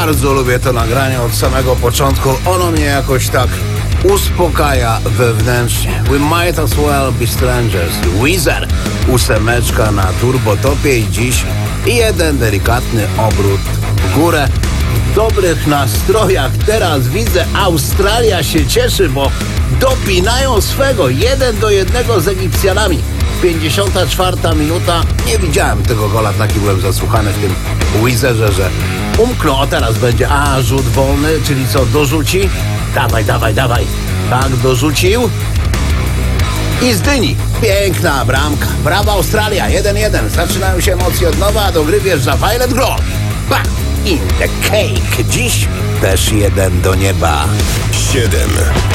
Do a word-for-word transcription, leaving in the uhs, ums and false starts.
Bardzo lubię to nagranie od samego początku. Ono mnie jakoś tak uspokaja wewnętrznie. We might as well be strangers. Weezer, ósemeczka na turbotopie i dziś jeden delikatny obrót w górę. W dobrych nastrojach teraz widzę, Australia się cieszy, bo dopinają swego jeden do jednego z Egipcjanami. pięćdziesiąta czwarta minuta. Nie widziałem tego gola, taki byłem zasłuchany w tym Weezerze, że umknął. A teraz będzie, a rzut wolny, czyli co, dorzuci? Dawaj, dawaj, dawaj. Tak, dorzucił. I z dyni. Piękna bramka. Brawa Australia, jeden jeden. Zaczynają się emocje od nowa, a do gry wjeżdża Violet Grohl. Bang! In the cake. Dziś też jeden do nieba. siedem.